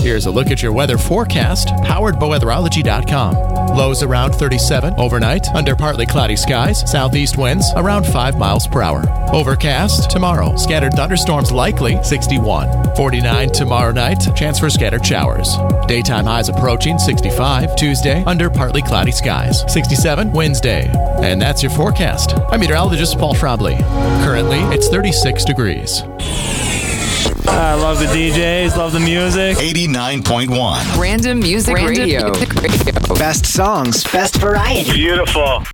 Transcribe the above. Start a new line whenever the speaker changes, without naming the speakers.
Here's a look at your weather forecast, powered by weatherology.com. Lows around 37 overnight, under partly cloudy skies, southeast winds around 5 miles per hour. Overcast tomorrow, scattered thunderstorms likely, 61. 49 tomorrow night, chance for scattered showers. Daytime highs approaching 65. Tuesday, under partly cloudy skies, 67 Wednesday. And that's your forecast. I'm meteorologist Paul Trombley. Currently, it's 36 degrees.
I love the DJs, love the music.
89.1.
Random Music Radio.
Best songs, best variety.
Beautiful.